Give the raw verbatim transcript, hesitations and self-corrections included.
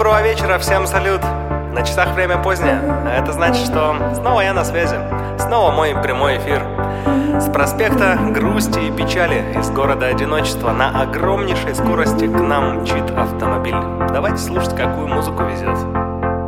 Доброго вечера, всем салют! На часах время позднее, а это значит, что снова я на связи. Снова мой прямой эфир. С проспекта грусти и печали, из города одиночества на огромнейшей скорости к нам мчит автомобиль. Давайте слушать, какую музыку везет.